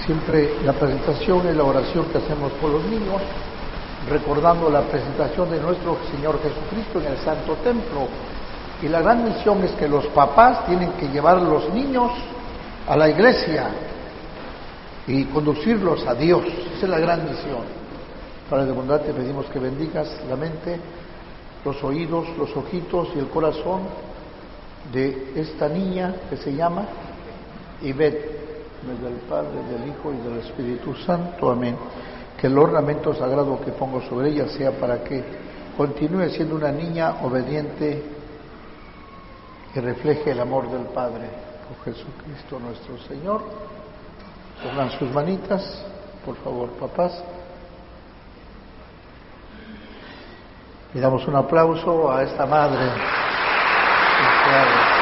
Siempre la presentación es la oración que hacemos por los niños, recordando la presentación de nuestro Señor Jesucristo en el Santo Templo. Y la gran misión es que los papás tienen que llevar a los niños a la iglesia y conducirlos a Dios. Esa es la gran misión. Padre de bondad, te pedimos que bendigas la mente, los oídos, los ojitos y el corazón de esta niña que se llama Ivette, del Padre, del Hijo y del Espíritu Santo. Amén. Que el ornamento sagrado que pongo sobre ella sea para que continúe siendo una niña obediente que refleje el amor del Padre. Por Jesucristo nuestro Señor. Pongan sus manitas, por favor, papás. Le damos un aplauso a esta madre.